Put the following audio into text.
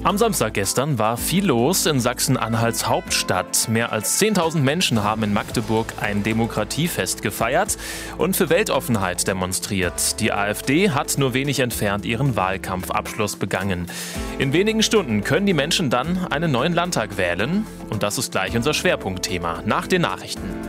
Am Samstag gestern war viel los in Sachsen-Anhalts Hauptstadt. Mehr als 10.000 Menschen haben in Magdeburg ein Demokratiefest gefeiert und für Weltoffenheit demonstriert. Die AfD hat nur wenig entfernt ihren Wahlkampfabschluss begangen. In wenigen Stunden können die Menschen dann einen neuen Landtag wählen. Und das ist gleich unser Schwerpunktthema nach den Nachrichten.